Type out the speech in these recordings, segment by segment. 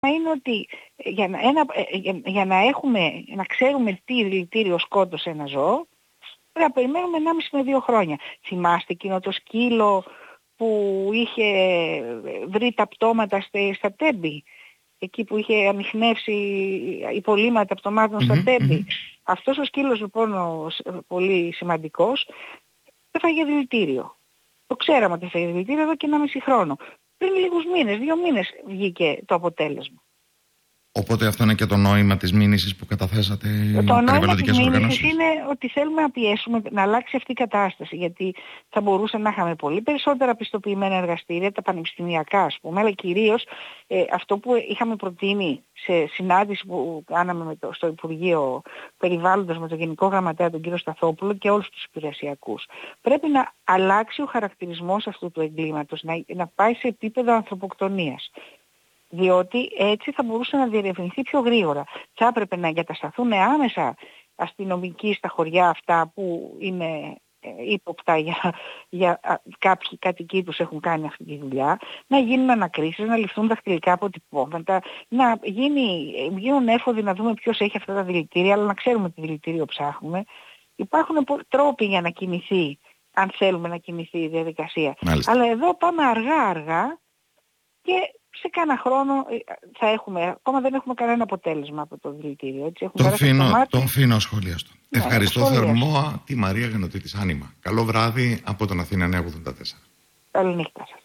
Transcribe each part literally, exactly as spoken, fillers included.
είναι ότι για να, ένα, για, για να, έχουμε, να ξέρουμε τι δηλητήριο σκότωσε ένα ζώο, πρέπει να περιμένουμε ενάμιση με δύο χρόνια. Θυμάστε εκείνο το σκύλο που είχε βρει τα πτώματα στα Τέμπη, εκεί που είχε ανιχνεύσει υπολείμματα πτωμάτων mm-hmm, στα Τέμπη. Mm-hmm. Αυτός ο σκύλος λοιπόν, ο, πολύ σημαντικός, έφαγε δηλητήριο. Το ξέραμε ότι έφαγε δηλητήριο εδώ και ένα μισή χρόνο. Πριν λίγους μήνες, δύο μήνες βγήκε το αποτέλεσμα. Οπότε αυτό είναι και το νόημα της μήνυσης που καταθέσατε οι περιβαλλοντικές οργανώσεις. Το νόημα της μήνυσης είναι ότι θέλουμε να πιέσουμε να αλλάξει αυτή η κατάσταση. Γιατί θα μπορούσε να είχαμε πολύ περισσότερα πιστοποιημένα εργαστήρια, τα πανεπιστημιακά ας πούμε, αλλά κυρίως ε, αυτό που είχαμε προτείνει σε συνάντηση που κάναμε με το, στο Υπουργείο Περιβάλλοντος με τον Γενικό Γραμματέα τον κύριο Σταθόπουλο και όλους τους υπηρεσιακούς. Πρέπει να αλλάξει ο χαρακτηρισμός αυτού του εγκλήματος, να, να πάει σε επίπεδο ανθρωποκτονίας. Διότι έτσι θα μπορούσε να διερευνηθεί πιο γρήγορα. Θα έπρεπε να εγκατασταθούν άμεσα αστυνομικοί στα χωριά αυτά που είναι ύποπτα για, για κάποιοι κατοικοί τους έχουν κάνει αυτή τη δουλειά, να γίνουν ανακρίσεις, να ληφθούν δαχτυλικά αποτυπώματα, να γίνει, γίνουν έφοδοι να δούμε ποιος έχει αυτά τα δηλητήρια, αλλά να ξέρουμε τι δηλητήριο ψάχνουμε. Υπάρχουν τρόποι για να κινηθεί, αν θέλουμε να κινηθεί η διαδικασία. Μάλιστα. Αλλά εδώ πάμε αργά-αργά και σε κάνα χρόνο θα έχουμε, ακόμα δεν έχουμε κανένα αποτέλεσμα από το δηλητήριο. Έτσι, το αφήνω, το αφήνω σχολιαστό. Ναι, ευχαριστώ θερμά τη Μαρία Γενοτήτης Άνημα. Καλό βράδυ από τον Αθήνα εννιακόσια ογδόντα τέσσερα. Καληνύχτα σας.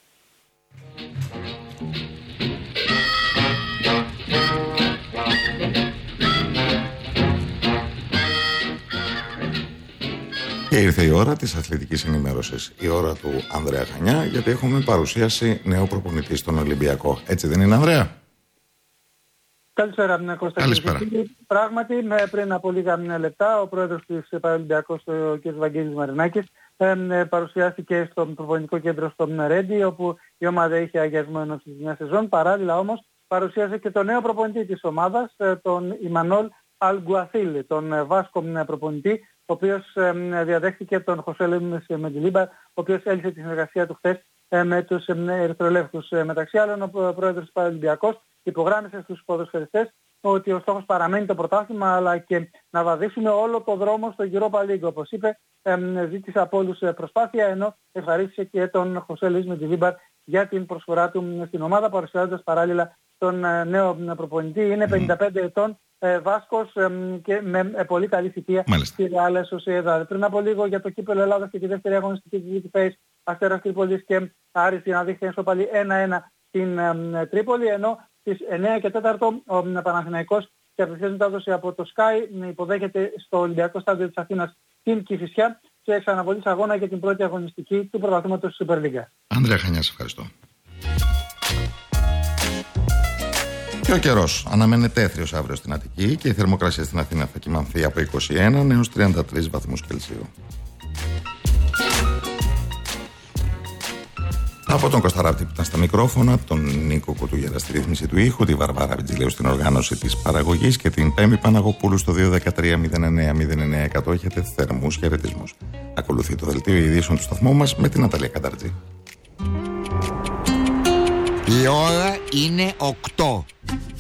Και ήρθε η ώρα της αθλητικής ενημέρωσης, η ώρα του Ανδρέα Χανιά, γιατί έχουμε παρουσίαση νέο προπονητή στον Ολυμπιακό. Έτσι δεν είναι, Ανδρέα? Καλησπέρα, Κώστα. Καλησπέρα. Πράγματι, πριν από λίγα λεπτά, ο πρόεδρος της Παραολυμπιακός, ο κ. Βαγγέλης Μαρινάκης, παρουσιάστηκε στο προπονητικό κέντρο στο Ρέντι, όπου η ομάδα είχε αγιασμό ενός της νέας σεζόν. Παράλληλα όμως, παρουσίασε και τον νέο προπονητή της ομάδας, τον Ιμανόλ Αλγκουαθίλ, τον Βάσκο προπονητή, ο οποίος διαδέχθηκε τον Χωσέ Λουίς Μεντιλίμπαρ, ο οποίος έλυσε τη συνεργασία του χθες με τους ερυθρολεύκους. Μεταξύ άλλων, ο πρόεδρος της Παραολυμπιακός υπογράμμισε στους ποδοσφαιριστές ότι ο στόχος παραμένει το πρωτάθλημα, αλλά και να βαδίσουμε όλο το δρόμο στο Europa League. Όπως είπε, ζήτησε από όλους προσπάθεια, ενώ ευχαρίστησε και τον Χωσέ Λουίς Μεντιλίμπαρ για την προσφορά του στην ομάδα, παρουσιάζοντας παράλληλα τον νέο προπονητή. Είναι πενήντα πέντε ετών, ε, Βάσκος ε, και με ε, πολύ καλή θητεία στη Real Sociedad. Πριν από λίγο για το κύπελλο Ελλάδας και τη δεύτερη αγωνιστική της G T Face, Αστέρας Τρίπολης και Άρης Αναδείχθηκαν στο πάλι ένα ένα στην ε, Τρίπολη, ενώ στις εννιά και τέσσερα ο ε, Παναθηναϊκός και απευθείας μετάδοση από το Sky ε, υποδέχεται στο Ολυμπιακό Στάδιο της Αθήνας την Κηφισιά σε εξαναβολής αγώνα για την πρώτη αγωνιστική του πρωταθλήματος της Super League. Ανδρέα Χανιά, ευχαριστώ. Και ο καιρός αναμένεται έθριος αύριο στην Αττική και η θερμοκρασία στην Αθήνα θα κυμανθεί από είκοσι ένα έως τριάντα τρεις βαθμούς Κελσίου. Από τον Κωνσταράπτη που ήταν στα μικρόφωνα, τον Νίκο Κουτούγερα στη ρύθμιση του ήχου, τη Βαρβάρα Βιτζιλέου στην οργάνωση της παραγωγής και την Πέμπη Παναγοπούλου στο δύο ένα τρία μηδέν εννέα μηδέν εννέα εκατό. Έχετε θερμούς χαιρετισμούς. Ακολουθεί το δελτίο ειδήσεων του σταθμού μας με την Ναταλία Κανταρτζή. Η ώρα είναι οκτώ.